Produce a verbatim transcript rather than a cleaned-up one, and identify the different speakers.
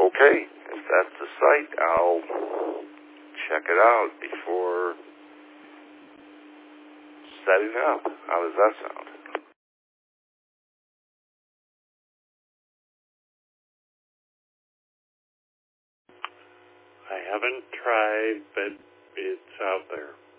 Speaker 1: Okay, if that's the site, I'll check it out before setting up. How does that sound?
Speaker 2: I haven't tried, but it's out there.